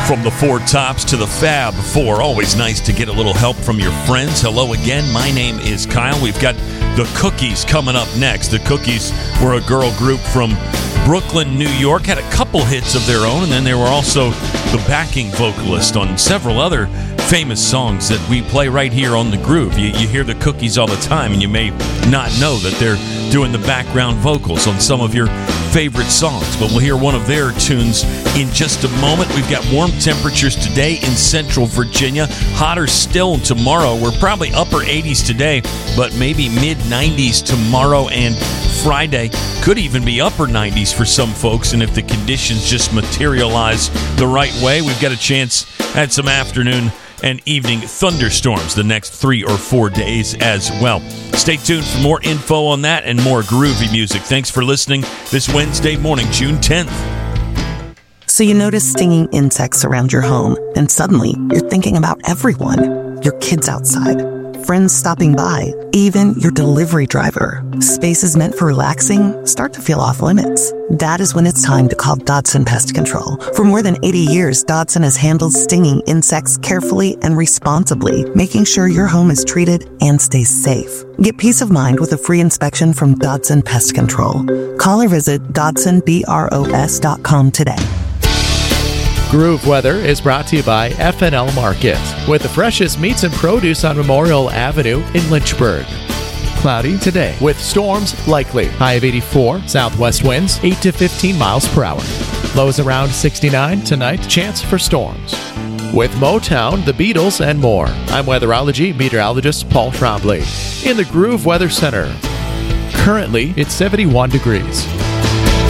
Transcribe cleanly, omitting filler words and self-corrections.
From the Four Tops to the Fab Four, always nice to get a little help from your friends. Hello again, my name is Kyle. We've got the Cookies coming up next. The Cookies were a girl group from Brooklyn, New York, had a couple hits of their own, and then they were also the backing vocalist on several other famous songs that we play right here on The Groove. You hear the Cookies all the time, and you may not know that they're doing the background vocals on some of your favorite songs, but we'll hear one of their tunes in just a moment. We've got warm temperatures today in central Virginia, hotter still tomorrow. We're probably upper 80s today, but maybe mid-90s tomorrow and Friday. Could even be upper 90s for some folks, and if the conditions just materialize the right way, we've got a chance at some afternoon and evening thunderstorms the next 3 or 4 days as well. Stay tuned for more info on that and more groovy music. Thanks for listening this Wednesday morning, June 10th. So you notice stinging insects around your home, and suddenly you're thinking about everyone. Your kids outside, friends stopping by, even your delivery driver. Spaces meant for relaxing start to feel off limits. That is when it's time to call Dodson Pest Control. For more than 80 years, Dodson has handled stinging insects carefully and responsibly, making sure your home is treated and stays safe. Get peace of mind with a free inspection from Dodson Pest Control. Call or visit DodsonBROS.com today. Groove Weather is brought to you by FNL Market, with the freshest meats and produce on Memorial Avenue in Lynchburg. Cloudy today, with storms likely. High of 84, southwest winds 8 to 15 miles per hour. Lows around 69 tonight, chance for storms. With Motown, the Beatles, and more, I'm weatherology meteorologist Paul Trombley in the Groove Weather Center. Currently, it's 71 degrees.